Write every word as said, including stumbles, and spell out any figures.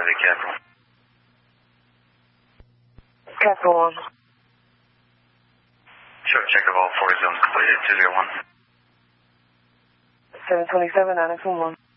United Capital. Capital one. Sure, check of all forty zones completed. two zero one. seven twenty-seven, nine two one.